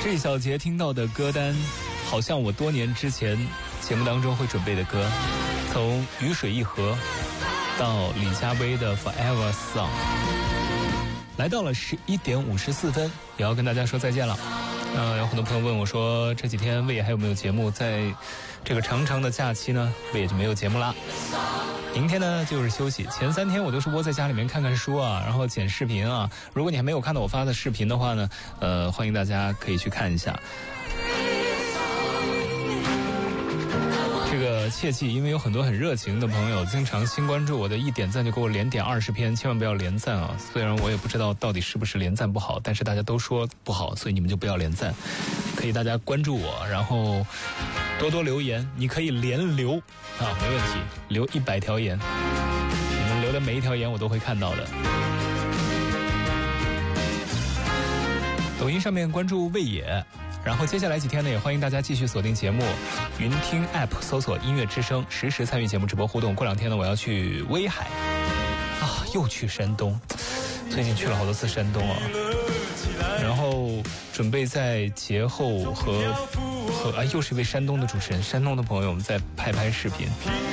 这一小节听到的歌单，好像我多年之前节目当中会准备的歌，从雨水一河到李佳薇的 Forever Song， 来到了11点54分，也要跟大家说再见了。有很多朋友问我说，这几天魏野还有没有节目？在这个长长的假期呢，魏野就没有节目啦。明天呢就是休息，前3天我都是窝在家里面看看书啊，然后剪视频啊。如果你还没有看到我发的视频的话呢，欢迎大家可以去看一下。这个切记，因为有很多很热情的朋友经常新关注我的，一点赞就给我连点20篇，千万不要连赞啊！虽然我也不知道到底是不是连赞不好，但是大家都说不好，所以你们就不要连赞。可以大家关注我，然后多多留言，你可以连留啊，没问题，留100条言，你们留的每一条言我都会看到的。抖音上面关注魏野。然后接下来几天呢，也欢迎大家继续锁定节目，云听 App 搜索音乐之声，实时参与节目直播互动。过2天呢，我要去威海啊，又去山东，最近去了好多次山东啊，然后准备在节后和又是一位山东的主持人，山东的朋友，我们再拍视频。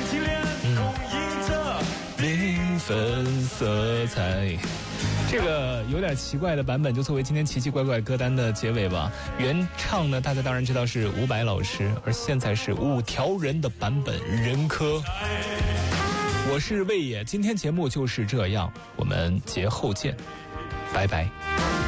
缤纷色彩。这个有点奇怪的版本就作为今天奇奇怪怪歌单的结尾吧。原唱呢，大家当然知道是伍佰老师，而现在是5条人的版本，任科。我是魏野，今天节目就是这样，我们节后见，拜拜。